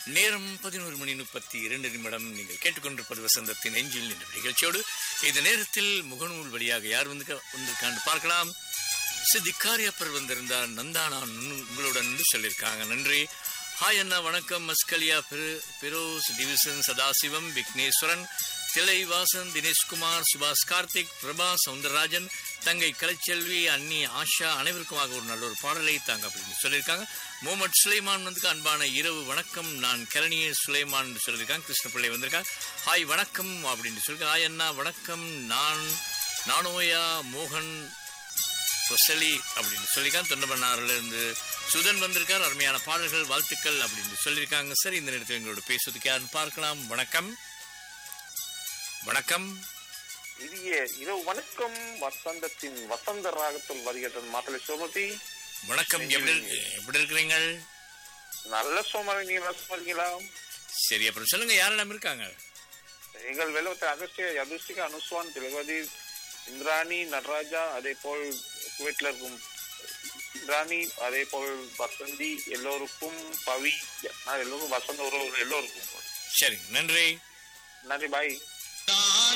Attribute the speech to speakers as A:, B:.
A: நேரம் 11:32 நீங்கள் கேட்டுக்கொண்டிருப்பது வசந்தத்தின் நெஞ்சில் என்ற நிகழ்ச்சியோடு இந்த நேரத்தில் முகநூல் வழியாக யார் வந்திருக்கான்னு பார்க்கலாம். சித்திகாரியப்பர் வந்திருந்தார். நந்தானா உங்களுடன் சொல்லியிருக்காங்க. நன்றி. ஹாய் அண்ணா, வணக்கம். மஸ்கலியா பெரோஸ் டிவிஷன் சதாசிவம் விக்னேஸ்வரன் திளைவாசன் தினேஷ்குமார் சுபாஷ் கார்த்திக் பிரபா சவுந்தரராஜன் தங்கை கலைச்செல்வி அன்னி ஆஷா அனைவருக்குமாக ஒரு நல்ல ஒரு பாடலை தாங்க அப்படின்னு சொல்லியிருக்காங்க. முகமது சுலைமான் வந்து அன்பான இரவு வணக்கம், நான் கரணியே சுலைமான் சொல்லியிருக்காங்க. கிருஷ்ணபிள்ளை வந்திருக்காங்க. ஹாய் வணக்கம் அப்படின்னு சொல்லியிருக்காங்க. ஹாய் அண்ணா வணக்கம், நானோயா மோகன் பொசலி அப்படின்னு சொல்லியிருக்காங்க. தொண்டமன்னாரில் இருந்து சுதன் வந்திருக்கார். அருமையான பாடல்கள் வாழ்த்துக்கள் அப்படின்னு சொல்லியிருக்காங்க. சரி, இந்த நேரத்தில் எங்களோட பேசுவதுக்கு யாருன்னு பார்க்கலாம். வணக்கம் வணக்கம்.
B: இரவு வணக்கம். வசந்தத்தின் வசந்த ராகத்தில் வருகிற மாத்தலை சோமதி.
A: வணக்கம். எப்படி இருக்கிறீங்க?
B: நல்ல சோமதி. நீங்க இருக்கீங்களா?
A: சரி, அப்புறம் சொல்லுங்க, யாரெல்லாம் இருக்காங்க?
B: எங்கள் வெள்ளவத்தை அதிர்ஷ்டிகா அனுஸ்வான் திலகவதி இந்திராணி நடராஜா, அதே போல் குவைட்ல இருக்கும் இந்திராணி, அதே போல் வசந்தி, எல்லோருக்கும் பவி, எல்லோரும் வசந்த உறவு எல்லோருக்கும்.
A: சரி, நன்றி.
B: நன்றி, பாய்.